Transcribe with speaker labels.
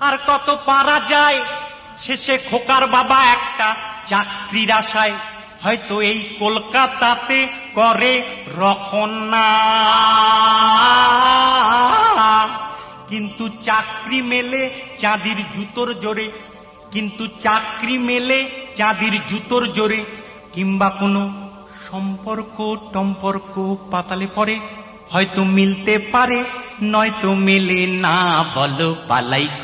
Speaker 1: আর কত পারা যায়। শেষে খোকার বাবা একটা চাকরির আশায় হয়তো এই কলকাতাতে করে রখনা, কিন্তু চাকরি মেলে চাঁদির জুতোর জোরে, কিন্তু চাকরি মেলে চাঁদির জুতোর জোরে, কিংবা কোনো সম্পর্ক টম্পর্ক পাতালে পড়ে হয়তো মিলতে পারে, নয়তো মেলে না। বলো পালাই।